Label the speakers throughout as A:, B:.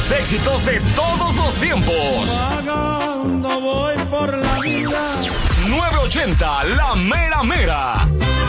A: mejores éxitos de todos los tiempos.
B: Vagando voy por la vida.
A: 980, la mera mera.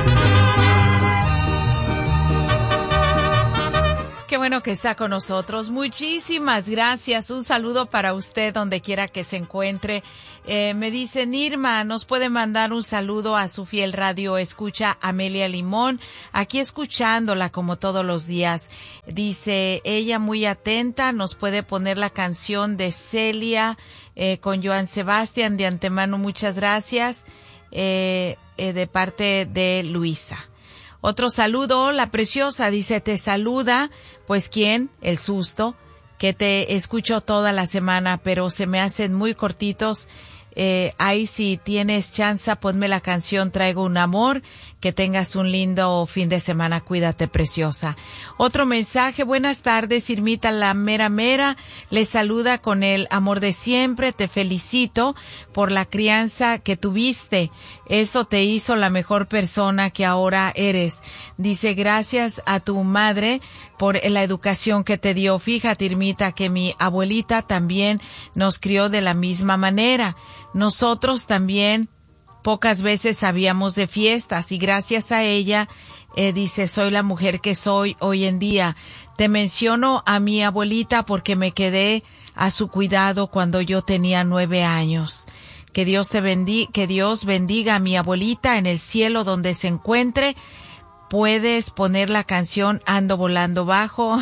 C: Qué bueno que está con nosotros. Muchísimas gracias. Un saludo para usted donde quiera que se encuentre. Me dice Irma, nos puede mandar un saludo a su fiel radio escucha Amelia Limón, aquí escuchándola como todos los días. Dice ella muy atenta, nos puede poner la canción de Celia con Joan Sebastián. De antemano muchas gracias de parte de Luisa. Otro saludo, la preciosa, dice, te saluda, pues ¿quién? El susto, que te escucho toda la semana, pero se me hacen muy cortitos. Ahí si tienes chance, ponme la canción Traigo un amor, que tengas un lindo fin de semana, cuídate preciosa. Otro mensaje, buenas tardes, Irmita la mera mera, les saluda con el amor de siempre, te felicito por la crianza que tuviste, eso te hizo la mejor persona que ahora eres. Dice, gracias a tu madre por la educación que te dio. Fíjate, Irmita, que mi abuelita también nos crió de la misma manera. Nosotros también pocas veces sabíamos de fiestas y gracias a ella, dice, soy la mujer que soy hoy en día. Te menciono a mi abuelita porque me quedé a su cuidado cuando yo tenía 9 años. Que Dios que Dios bendiga a mi abuelita en el cielo donde se encuentre. Puedes poner la canción Ando volando bajo.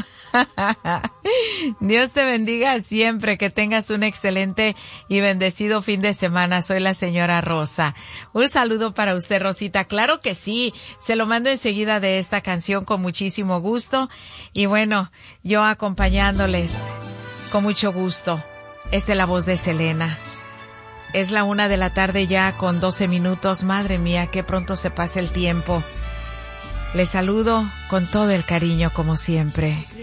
C: Dios te bendiga siempre, que tengas un excelente y bendecido fin de semana. Soy la señora Rosa. Un saludo para usted, Rosita. Claro que sí, se lo mando enseguida de esta canción con muchísimo gusto. Y bueno, yo acompañándoles con mucho gusto. Esta es la voz de Selena. Es la 1 de la tarde ya con 12 minutos. Madre mía, qué pronto se pasa el tiempo. Les saludo con todo el cariño como siempre.